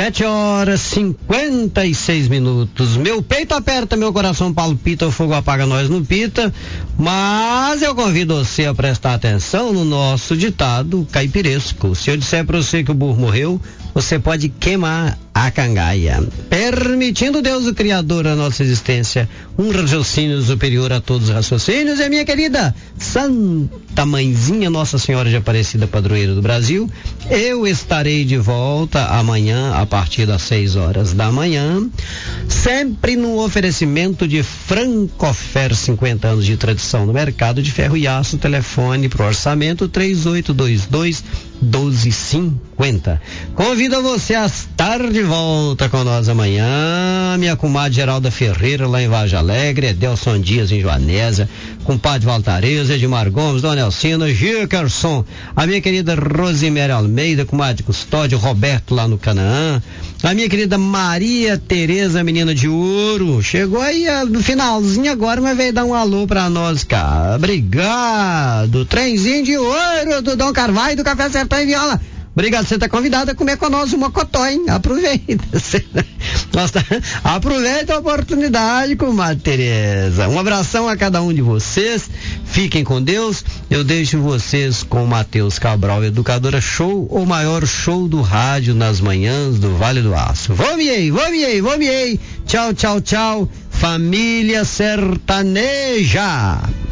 7h56. Meu peito aperta, meu coração palpita, o fogo apaga, nós não pita. Mas eu convido você a prestar atenção no nosso ditado caipiresco. Se eu disser para você que o burro morreu, você pode queimar a cangaia. Permitindo Deus, o Criador, a nossa existência, um raciocínio superior a todos os raciocínios, e a minha querida Santa Mãezinha, Nossa Senhora de Aparecida, padroeira do Brasil, eu estarei de volta amanhã, a partir das 6 horas da manhã, sempre no oferecimento de Francofer, 50 anos de tradição no mercado de ferro e aço. Telefone para o orçamento 3822-1250. Convido você a estar de volta com nós amanhã. Minha comadre Geralda Ferreira lá em Vargem Alegre, Edelson Dias em Joanésia, compadre Valtareza, Edmar Gomes, Dona Elcina, Gilkerson, a minha querida Rosemary Almeida, comadre Custódio, Roberto lá no Canaã, a minha querida Maria Tereza, menina de ouro, chegou aí no finalzinho agora, mas veio dar um alô pra nós, cara. Obrigado, trenzinho de ouro do Dom Carvalho, do Café Sertão e Viola. Obrigado, você está convidada a comer com nós um mocotó, hein? Aproveita. Aproveita a oportunidade, comadre Tereza. Um abração a cada um de vocês. Fiquem com Deus. Eu deixo vocês com o Matheus Cabral, Educadora Show, o maior show do rádio nas manhãs do Vale do Aço. Vou-me-ei. Tchau, tchau, tchau. Família Sertaneja.